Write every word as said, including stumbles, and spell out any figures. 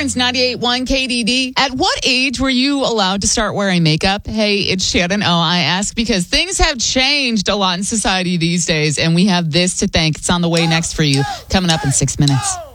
Prince ninety-eight point one K D D. At what age were you allowed to start wearing makeup? Hey, it's Shannon O. I ask because things have changed a lot in society these days, and we have this to thank. It's on the way next for you, coming up in six minutes.